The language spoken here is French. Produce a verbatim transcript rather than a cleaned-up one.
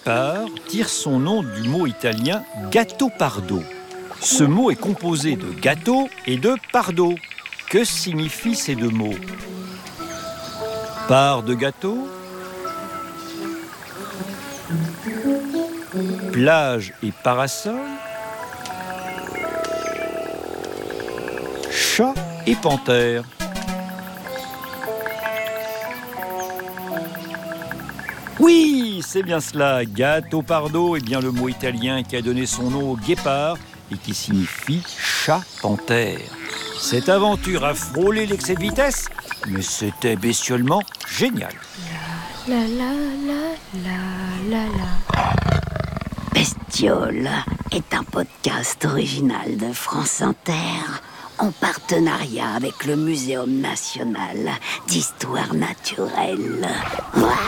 guépard tire son nom du mot italien Gattopardo. Ce mot est composé de gâteau et de pardo. Que signifient ces deux mots? Part de gâteau, plage et parasol, chat et panthère. Oui, c'est bien cela. Gattopardo est bien le mot italien qui a donné son nom au guépard et qui signifie chat-panthère. Cette aventure a frôlé l'excès de vitesse, mais c'était bestiolement génial. La la la la la la. Bestiole est un podcast original de France Inter en partenariat avec le Muséum national d'histoire naturelle. Ouah.